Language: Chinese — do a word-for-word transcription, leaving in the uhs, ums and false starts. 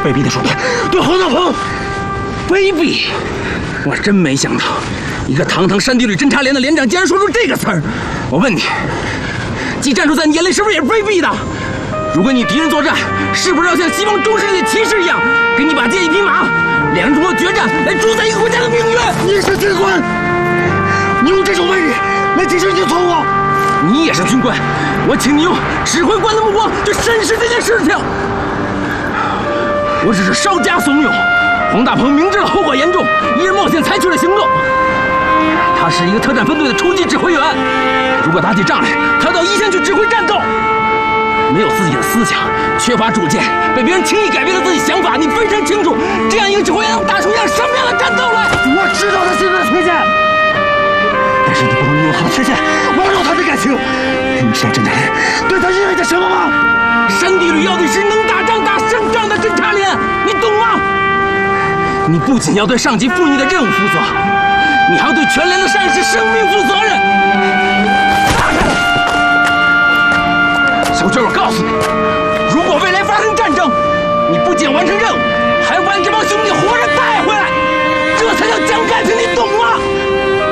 卑鄙的说法，对黄道鹏卑鄙！我真没想到，一个堂堂山地旅侦察连的连长竟然说出这个词儿。我问你，既站出在你眼里是不是也是卑鄙的？如果你敌人作战，是不是要像西方中世纪的骑士一样，给你把剑一匹马，两人通过决战来主宰一个国家的命运？你是军官，你用这种威力来提升你的错误。你也是军官，我请你用指挥官的目光去审视这件事情。我只是稍加怂恿，黄大鹏明知道后果严重，一人冒险采取了行动。他是一个特战分队的初级指挥员，如果打起仗来，他到一线去指挥战斗。没有自己的思想，缺乏主见，被别人轻易改变了自己想法，你非常清楚，这样一个指挥员能打出一样什么样的战斗来？我知道他现在的缺陷，但是你不能利用他的缺陷，玩弄他的感情。你知道侦察连对他意味着什么吗？山地旅要的是能打仗、打胜仗的侦察连，你懂吗？你不仅要对上级赋予的任务负责，你还要对全连的战士生命负责任。打开！小军，我告诉你，如果未来发生战争，你不仅完成任务，还要把你这帮兄弟活着带回来，这才叫讲感情，你懂吗？